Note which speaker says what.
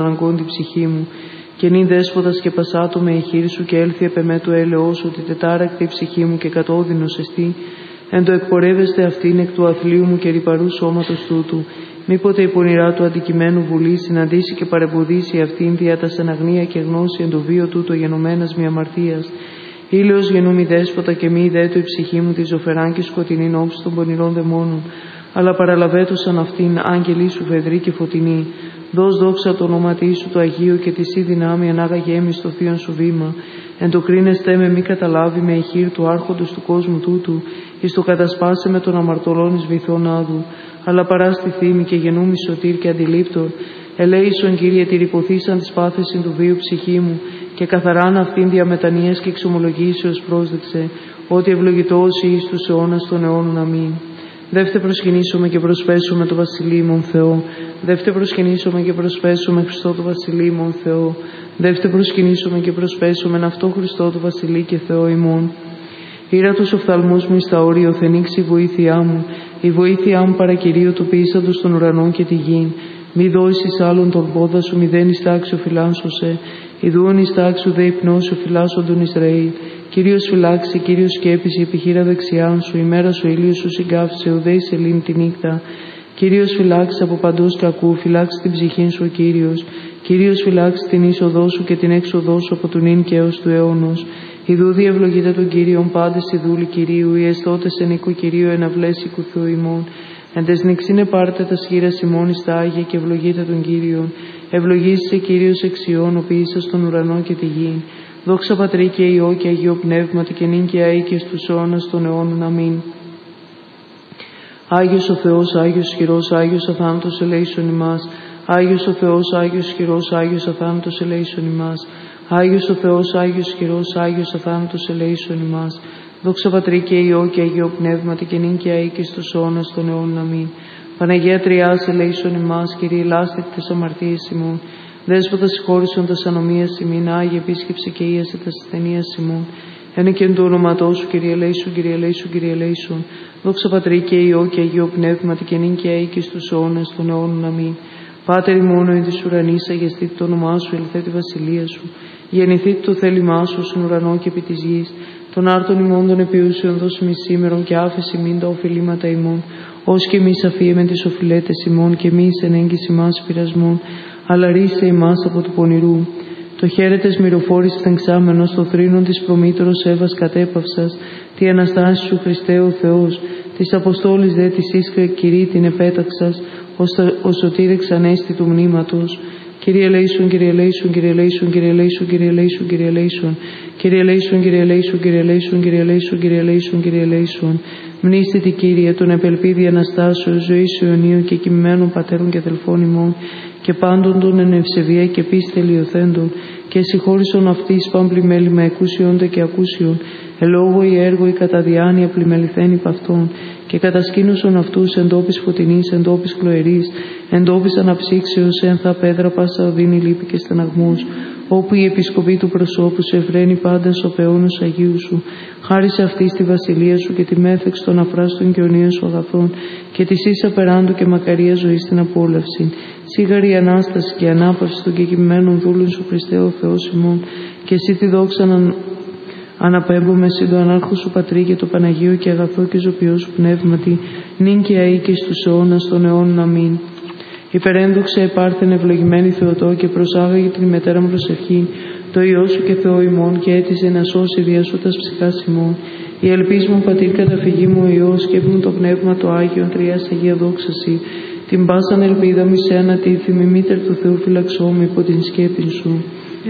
Speaker 1: αναγκών την ψυχή μου. Και νυν δέσποτα και πασάτο με η χείρη σου και έλθει επ' εμέ το έλεος, ότι τετάρακτη η ψυχή μου και κατώδυνος εστί. Εν το εκπορεύεστε αυτήν εκ του αθλίου μου και ρυπαρού σώματος τούτου. Μήποτε η πονηρά του αντικειμένου βουλή συναντήσει και παρεμποδίσει αυτήν δια τα αναγνία και γνώση εν το βίο τούτο γενομένας μη αμαρτίας. Ήλιος γεννού μη δέσποτα και μη ιδέτω η ψυχή μου τη ζωφεράν και σκοτεινήν όψη των πονηρών δαιμόνων. Αλλά παραλαβέτωσαν αυτήν άγγελοι σου φεδροί και φωτεινοί. Δώσ' δόξα το όνοματί σου το Αγίο και τη σύ δυνάμει ανάγαγέ μη στο θείον σου βήμα. Εν το κρίνεστέ με μη καταλάβει με ηχείρ του άρχοντος του κόσμου τούτου, εις το κατασπάσε με τον αμαρτωλών εις βυθών άδου. Αλλά παράστη θύμη και γεννούμη σωτήρ και αντιλήπτορ. Ελέησον Κύριε τυρυποθήσαν της πάθεσιν του βίου ψυχή μου και καθαράν αυτήν διαμετανοίας και εξομολογήσεως πρόσδεξε, ότι ευλογητός εις τους αιώνας των αιώνων. Αμήν. Δεύτε προσκυνήσουμε και προσπέσουμε το Βασιλείμον Θεό. Δεύτε προσκυνήσουμε και προσπέσουμε Χριστό το Βασιλείμον Θεό. Δεύτε προσκυνήσουμε και προσπέσουμε αυτό Χριστό το Βασιλεί και Θεό ημών. Ήρα τους οφθαλμούς μου εις τα όριο θενήξει η βοήθειά μου. Η βοήθειά μου παρακυρίου του ποιήσαντος των ουρανών και τη γην. Μη δώσεις άλλον τον πόδα σου, μηδέν εις τάξιο φυλάσσωσε. Ιδούον εις τάξου δε υπνώσου φυλάσσοντον Ισραήλ. Κύριος φυλάξει, Κύριος σκέπισε επιχείρα δεξιάν σου. Η μέρα σου ήλιος σου συγκάφισε, ουδέ η σελήνη τη νύχτα. Κύριος φυλάξει από παντός κακού, φυλάξει την ψυχήν σου ο Κύριος. Κύριος φυλάξει την είσοδό σου και την έξοδό σου από του νυν και έως του αιώνος. Ιδού διευλογείτε τον Κύριον πάντες οι δούλοι Κυρίου, οι εστώτες εν οίκου Κυρίου εν αυλές οίκου Θεού ημών. Εν τες νυξίνε πάρτε τα σχήρας ημών εις τα Άγια και ευλογείτε τον Κύριον. Ευλογήσει Κύριος εξιών, ο ποιήσας στον ουρανό και τη γη. Δόξα Πατρί και Υιό και Αγίο Πνεύματι και νυν και αεί και στους αιώνας των αιώνων. Αμήν. Άγιος ο Θεός, Άγιος ισχυρός, Άγιος αθάνατος ελέησον ημάς. Άγιος ο Θεός, Άγιος ισχυρός, Άγιος αθάνατος ελέησον ημάς. Άγιος ο Θεός, Άγιος ισχυρός, Άγιος αθάνατος ελέησον ημάς. Δόξα Πατρί και Υιό και Αγίο Πνεύματι και νυν και αεί και στους αιώνας των αιώνων. Αμήν. Παναγία Τριάς ελέησον ημάς, Κύριε λάστη τες αμαρτίες ημών. Δέσποτα συγχώρησον τας ανομίας ημίν, Άγιε επίσκεψε και ίασε τας ασθενείας ημών. Ένε και εν του ονόματός σου, Κύριε ελέησον, Κύριε ελέησον, Κύριε ελέησον. Δόξα Πατρί και Υιό και Αγίο Πνεύματι και νυν και αεί και στους αιώνας των αιώνων. Αμήν. Πάτερ ημών εν της ουρανής, αγιαστείτε το όνομά σου, ελθέ τη βασιλεία σου. Γεννηθείτε το θέλημά σου στον ουρανό και επί της γης. Των άρτων ημών των επιούσεων δώσει μη σήμερον και άφεση μην τα οφειλήματα ημών. Ως και εμείς αφίεμεν τις οφειλέτες ημών και εμείς εν έγκυση μας πειρασμών. Αλλά ρίσε ημάς από του πονηρού. Το χαίρετες μυροφόρης θεγξάμενος, το θρήνον της προμήτωρος Εύας κατέπαυσας, τη Αναστάση σου Χριστέ ο Θεός, της Αποστόλης δε της Ίσκρα Κυρί την επέταξας, ο σωτήρεξ ανέστη του μνήματος. Κύριε ελέησον, Κύριε ελέησον, Κύριε ελέησον, Κύριε ελέησον, Κύριε ελέησον, Κύριε ελέησον. Κύριε ελέησον, Κύριε ελέησον, Κύριε ελέησον, Κύριε ελέησον, Κύριε ελέησον, Κύριε ελέησον. Μνήστε τη Κύριε τον επελπίδη Αναστάσεως, ζωής αιωνίου και κοιμημένων πατέρων και αδελφών ημών και πάντων των εν ευσεβία και πίστη τελειωθέντων και συγχώρησον αυτής παμπλημέλημα εκούσιοντα και ακούσιον, ελόγω ή έργο ή κατά διάνοια πλημεληθέν υπ' αυτών και κατασκήνωσον αυτούς εν τόπης φωτεινής, εν τόπης κλοερής, εν τόπης αναψύξεως, εν θα πέδρα πάσα οδύνη λύπη και στεναγμούς, όπου η επισκοπή του προσώπου σου ευραίνει πάντα σωπαιώνος Αγίου σου. Χάρισε αυτή στη βασιλεία σου και τη μέθεξ των αφράστων και ονείων σου αγαθών και τη ίσα περάντου και μακαρία ζωή στην απόλαυση. Σίγαρη η Ανάσταση και η ανάπαυση των κεκοιμμένων δούλων σου Χριστέ ο Θεός ημών και εσύ τη δόξα αναπέμπουμε συν το ανάρχο σου Πατρί και το Παναγίο και αγαθό και ζωπιό σου Πνεύματι, νυν και αεί και στους αιώνας των αιώνων. Αμήν. Υπερένδοξε επάρθεν ευλογημένη Θεοτό και προσάγαγε την μετέρα μου προσευχή, το Υιό σου και Θεό ημών και έτησε να σώσει δια σου τας ψυχάς ημών. Η ελπίς μου Πατήρ καταφυγή μου ο Υιός και μου το Πνεύμα το Άγιον Τριάς Αγία δόξαση. Την πάσαν ελπίδα μη σε ανατίθυμη μήτερ του Θεού φυλαξόμη υπό την σκέπην σου.